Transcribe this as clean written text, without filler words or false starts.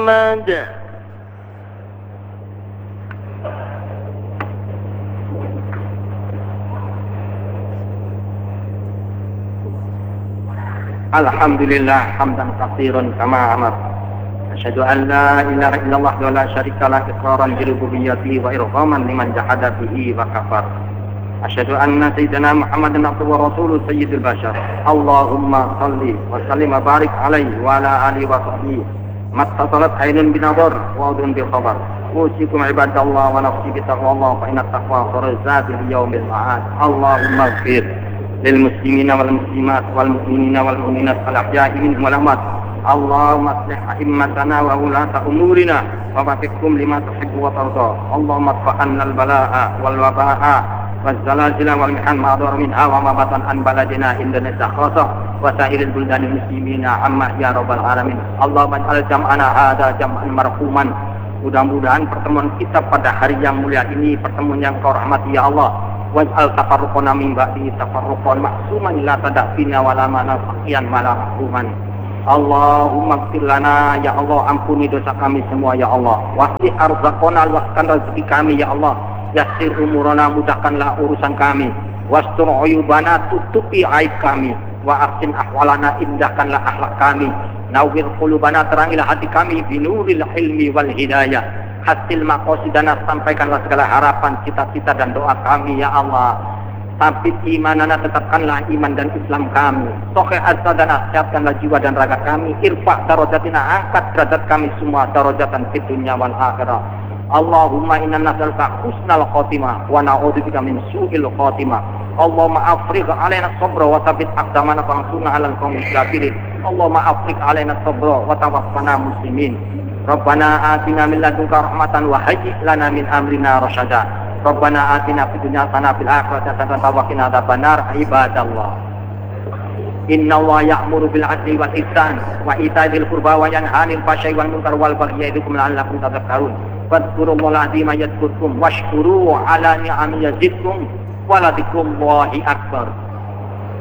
محمد Alhamdulillah hamdan katsiran kama amar. Asyhadu an la ilaha illallah wa la syarika lah iqraran bi rububiyyatihi wa irghaman liman jahada bihi wa kafar. Asyhadu anna sayyidina Muhammadan abduhu wa rasuluhu sayyidul bashar. Allahumma shalli wa sallim wa barik alaihi wa ala alihi wa sahbihi. Mattasalat ainun binadar wa udhun bil khabar. Usikum ibadallah wa nafsi bi taqwallah fa inna taqwa khairul yaumil ma'ad. Allahumma ighfir للمسلمين والمسلمات والمؤمنين والمؤمنات الأحياء منهم والأموات. اللهم اصلح أئمتنا وولاة أمورنا ووفقهم لما تحب وترضى. اللهم ادفع عنا البلاء والوباء والزلازل والمحن ما ظهر منها وما بطن عن بلدنا إندونيسيا خاصة وسائر البلدان المسلمين عما يا رب العالمين. اللهم اجعل جمعنا هذا جمعا مرحوما. Mudah-mudahan pertemuan kita pada hari yang mulia ini pertemuan yang kau rahmati ya Allah. Waj'al tafarruqana min ba'di tafarruqan ma'suman la tadafina wa la manafiyan mala mahruman. Allahumma ighfir lana ya Allah, ampuni dosa kami semua ya Allah. Wasi arzaqana, luaskan rezeki kami ya Allah. Yassir umurana, mudahkanlah urusan kami. Wastur uyubana, tutupi aib kami. Wa ahsin ahwalana, indahkanlah akhlak kami. Nawwir qulubana, terangilah hati kami binuril ilmi wal hidayah. Hasil maqasidana, sampaikanlah segala harapan, cita-cita dan doa kami ya Allah. Sabit imanana, tetapkanlah iman dan Islam kami. Soheh azadana, sehatkanlah jiwa dan raga kami. Irfa darajatina, angkat derajat kami semua darajatan fid dunya wal akhirah. Allahumma inna nas'aluka husnal khotimah wa na'udzubika min su'il khotimah. Allahumma afrigh alaina sabra wa tsabbit aqdamana fansurna 'alal qaumil kafirin. Allahumma afrigh alaina sabra wa tawaffana muslimin. Rabbana atina min ladunka rahmatan wa hayyi' lana min amrina rasyada. Rabbana atina fid dunya hasanah fil akhirati hasanah wa qina adzabannar. Ibadallah, innallaha ya'muru bil 'adli wal ihsan wa ita'i dzil qurba wa yanha 'anil fahsya'i wal munkar wal baghi ya'idukum la'allakum tadhakkarun. Fadhkurullaha 'azima yadhkurkum washkuru 'ala ni'amihi yazidkum wa la dzikrullahi akbar.